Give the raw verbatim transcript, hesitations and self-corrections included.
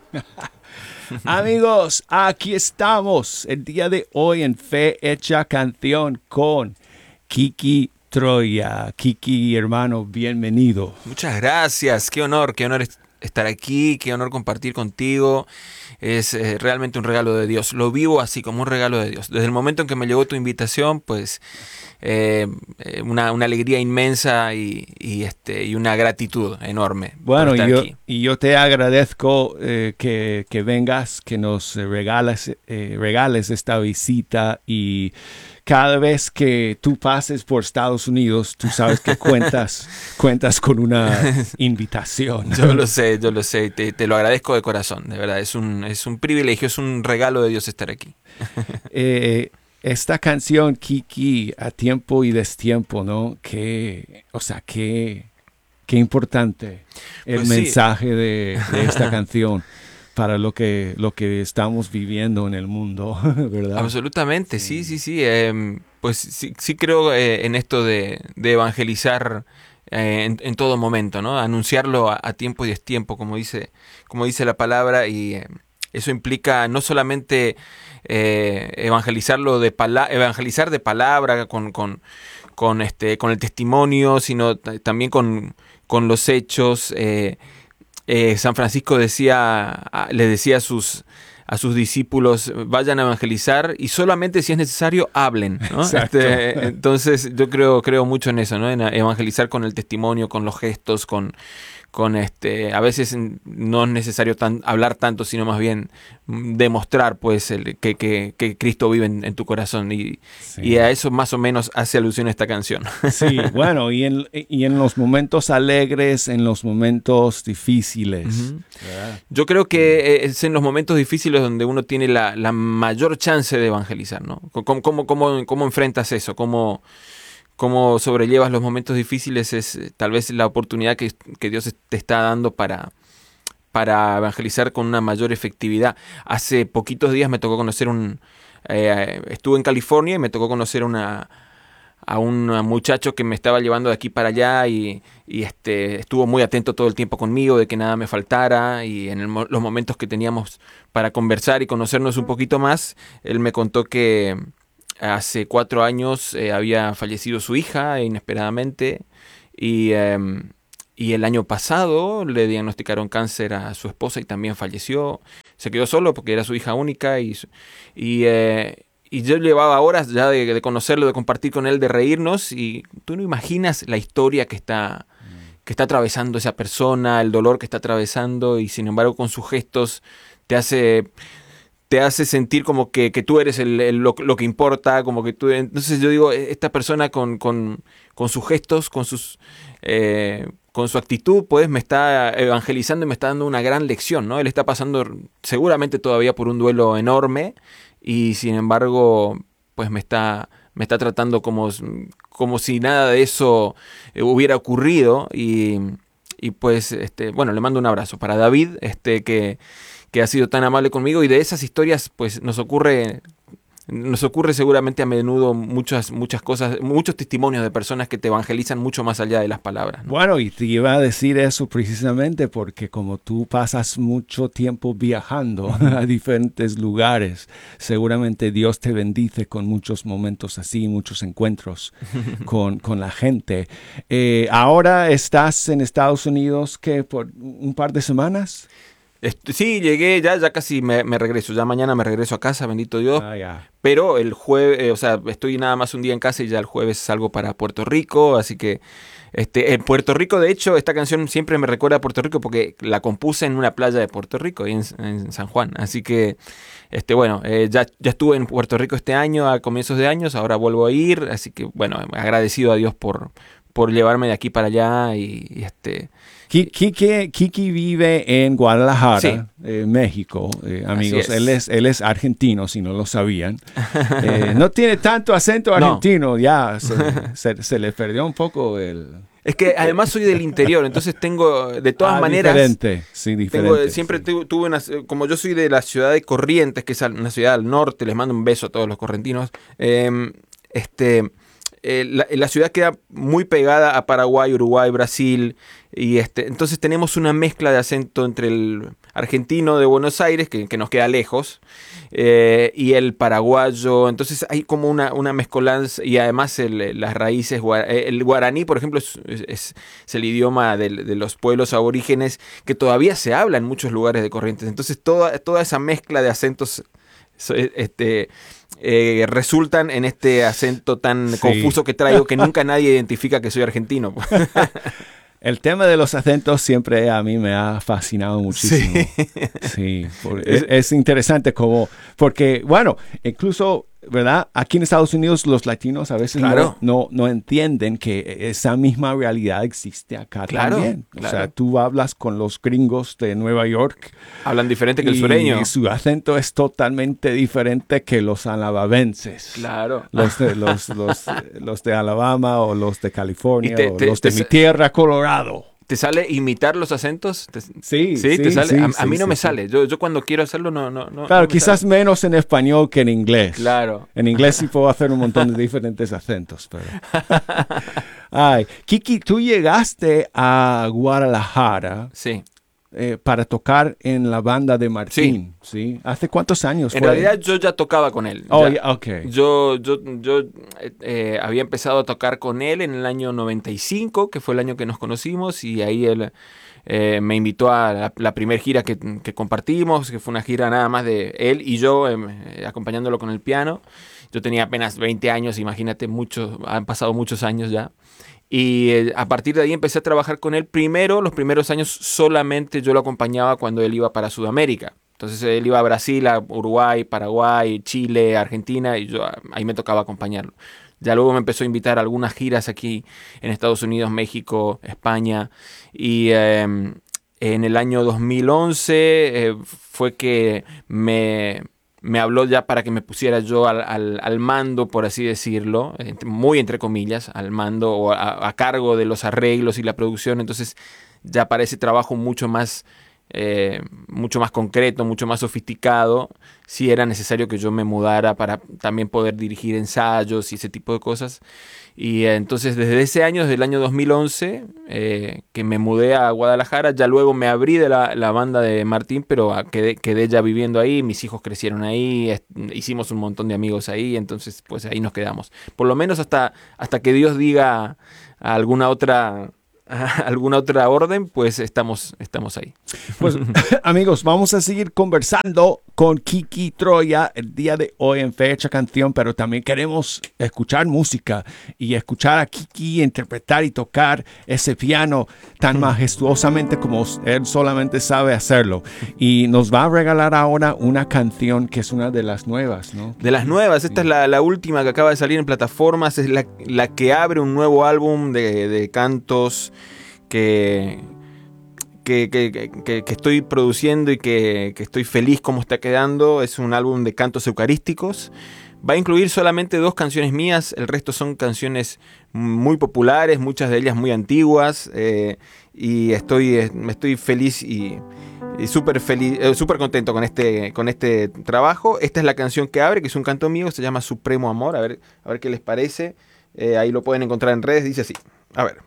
Amigos, aquí estamos el día de hoy en Fe Hecha Canción con Kiki Troya. Kiki, hermano, bienvenido. Muchas gracias, qué honor, qué honor estar aquí, qué honor compartir contigo. Es eh, realmente un regalo de Dios. Lo vivo así, como un regalo de Dios. Desde el momento en que me llegó tu invitación, pues eh, una, una alegría inmensa y, y, este, y una gratitud enorme. Bueno, por estar y, yo, aquí. y yo te agradezco eh, que, que vengas, que nos regales, eh, regales esta visita, y cada vez que tú pases por Estados Unidos, tú sabes que cuentas, cuentas con una invitación. Yo lo sé, yo lo sé, te, te lo agradezco de corazón, de verdad, es un, es un privilegio, es un regalo de Dios estar aquí. eh, esta canción, Kiki, a tiempo y destiempo, ¿no? Que, o sea, qué, qué importante el Pues mensaje sí. de, de esta canción para lo que, lo que estamos viviendo en el mundo, ¿verdad? Absolutamente, sí, sí, sí. Eh, pues sí, sí creo eh, en esto de, de evangelizar eh, en, en todo momento, ¿no? Anunciarlo a, a tiempo y destiempo, como dice, como dice la palabra, y eh, eso implica no solamente eh, evangelizarlo de pala- evangelizar de palabra con, con, con este, con el testimonio, sino t- también con, con los hechos. Eh, Eh, San Francisco decía, le decía a sus, a sus discípulos, vayan a evangelizar y solamente si es necesario hablen, ¿no? Este, entonces yo creo, creo mucho en eso, ¿no? En evangelizar con el testimonio, con los gestos, con, con este, a veces no es necesario tan, hablar tanto, sino más bien demostrar, pues, el, que, que, que Cristo vive en, en tu corazón, y, sí. y a eso más o menos hace alusión a esta canción. Sí, bueno, y en, y en los momentos alegres, en los momentos difíciles. Uh-huh. Yo creo que es en los momentos difíciles donde uno tiene la, la mayor chance de evangelizar, ¿no? ¿Cómo, cómo, cómo, cómo enfrentas eso? ¿Cómo, cómo sobrellevas los momentos difíciles? Es tal vez la oportunidad que, que Dios te está dando para, para evangelizar con una mayor efectividad. Hace poquitos días me tocó conocer un... Eh, estuve en California y me tocó conocer una... a un muchacho que me estaba llevando de aquí para allá, y, y este, estuvo muy atento todo el tiempo conmigo, de que nada me faltara, y en el, los momentos que teníamos para conversar y conocernos un poquito más, él me contó que hace cuatro años eh, había fallecido su hija inesperadamente, y, eh, y el año pasado le diagnosticaron cáncer a su esposa y también falleció. Se quedó solo porque era su hija única, y... y eh, Y yo llevaba horas ya de, de conocerlo, de compartir con él, de reírnos, y tú no imaginas la historia que está, que está atravesando esa persona, el dolor que está atravesando, y sin embargo con sus gestos te hace, te hace sentir como que, que tú eres el, el, lo, lo que importa, como que tú... Entonces yo digo, esta persona con, con, con sus gestos, con sus... Eh, con su actitud, pues me está evangelizando y me está dando una gran lección, ¿no? Él está pasando seguramente todavía por un duelo enorme, y sin embargo, pues me está, me está tratando como, como si nada de eso hubiera ocurrido, y, y pues, este, bueno, le mando un abrazo para David, este, que, que ha sido tan amable conmigo, y de esas historias, pues nos ocurre... Nos ocurre seguramente a menudo muchas, muchas cosas, muchos testimonios de personas que te evangelizan mucho más allá de las palabras, ¿no? Bueno, y te iba a decir eso precisamente porque como tú pasas mucho tiempo viajando a diferentes lugares, seguramente Dios te bendice con muchos momentos así, muchos encuentros con, con la gente. Eh, ahora estás en Estados Unidos, ¿qué? ¿Por un par de semanas? Este, sí, llegué, ya, ya casi me, me regreso, ya mañana me regreso a casa, bendito Dios, ah, yeah. Pero el jueves, eh, o sea, estoy nada más un día en casa y ya el jueves salgo para Puerto Rico, así que este, en Puerto Rico, de hecho, esta canción siempre me recuerda a Puerto Rico porque la compuse en una playa de Puerto Rico, ahí en, en San Juan, así que, este, bueno, eh, ya, ya estuve en Puerto Rico este año, a comienzos de años, ahora vuelvo a ir, así que, bueno, agradecido a Dios por, por llevarme de aquí para allá y, y este... Kiki, Kiki vive en Guadalajara, sí. eh, México, eh, amigos. Es. Él es él es argentino, si no lo sabían. Eh, no tiene tanto acento argentino, no. ya se, se, se le perdió un poco el... Es que además soy del interior, entonces tengo, de todas ah, maneras... Diferente, sí, diferente. Tengo, siempre sí. tuve una... Como yo soy de la ciudad de Corrientes, que es una ciudad al norte, les mando un beso a todos los correntinos, eh, este... Eh, la, la ciudad queda muy pegada a Paraguay, Uruguay, Brasil, y este, entonces tenemos una mezcla de acento entre el argentino de Buenos Aires, que, que nos queda lejos, eh, y el paraguayo. Entonces hay como una, una mezcolanza, y además el, las raíces, el guaraní, por ejemplo, es, es, es el idioma de, de los pueblos aborígenes que todavía se habla en muchos lugares de Corrientes. Entonces toda, toda esa mezcla de acentos este, eh, resultan en este acento tan sí. confuso que traigo, que nunca nadie identifica que soy argentino. El tema de los acentos siempre a mí me ha fascinado muchísimo. Sí, sí es, es interesante como, porque, bueno, incluso, ¿verdad? Aquí en Estados Unidos los latinos a veces claro. no, no, no entienden que esa misma realidad existe acá claro, también. Claro. O sea, tú hablas con los gringos de Nueva York. Hablan diferente que el sureño. Y su acento es totalmente diferente que los alababenses. Claro. Los de, los, los, los de Alabama o los de California te, o te, los de te, mi tierra, Colorado. ¿Te sale imitar los acentos? ¿Te, sí, sí, sí, te sale. sí, a, a sí, mí no sí, me sí. sale. Yo, yo cuando quiero hacerlo no, no, no. Claro, no quizás sale. menos en español que en inglés. Claro. En inglés sí puedo hacer un montón de diferentes acentos, pero. Ay, Kiki, tú llegaste a Guadalajara. Sí. Eh, para tocar en la banda de Martín, ¿sí? ¿sí? ¿Hace cuántos años En fue? realidad yo ya tocaba con él. Oh, ya. yeah, okay. Yo, yo, yo eh, había empezado a tocar con él en el año noventa y cinco, que fue el año que nos conocimos, y ahí él eh, me invitó a la, la primera gira que, que compartimos, que fue una gira nada más de él y yo eh, acompañándolo con el piano. Yo tenía apenas veinte años, imagínate, muchos, han pasado muchos años ya. Y eh, a partir de ahí empecé a trabajar con él. Primero, los primeros años solamente yo lo acompañaba cuando él iba para Sudamérica. Entonces él iba a Brasil, a Uruguay, Paraguay, Chile, Argentina, y yo ahí me tocaba acompañarlo. Ya luego me empezó a invitar a algunas giras aquí en Estados Unidos, México, España. Y eh, en el año dos mil once eh, fue que me... me habló ya para que me pusiera yo al, al, al mando, por así decirlo, muy entre comillas, al mando o a, a cargo de los arreglos y la producción. Entonces ya para ese trabajo mucho más, eh, mucho más concreto, mucho más sofisticado, sí era necesario que yo me mudara para también poder dirigir ensayos y ese tipo de cosas. Y eh, entonces desde ese año, desde el año dos mil once, eh, que me mudé a Guadalajara, ya luego me abrí de la, la banda de Martín, pero quedé, quedé ya viviendo ahí, mis hijos crecieron ahí, est- hicimos un montón de amigos ahí, entonces pues ahí nos quedamos. Por lo menos hasta, hasta que Dios diga alguna otra... alguna otra orden, pues estamos, estamos ahí. Pues amigos, vamos a seguir conversando con Kiki Troya el día de hoy en Fecha Canción, pero también queremos escuchar música y escuchar a Kiki interpretar y tocar ese piano tan majestuosamente como él solamente sabe hacerlo. Y nos va a regalar ahora una canción que es una de las nuevas, ¿no? De las nuevas, esta sí. es la, la última que acaba de salir en plataformas, es la, la que abre un nuevo álbum de, de cantos que, que, que, que, que estoy produciendo y que, que estoy feliz como está quedando. Es un álbum de cantos eucarísticos. Va a incluir solamente dos canciones mías, el resto son canciones muy populares, muchas de ellas muy antiguas, eh, y estoy, estoy feliz y, y súper feliz, eh, súper contento con este, con este trabajo. Esta es la canción que abre, que es un canto mío, se llama Supremo Amor, a ver, a ver qué les parece. Eh, ahí lo pueden encontrar en redes, dice así, a ver.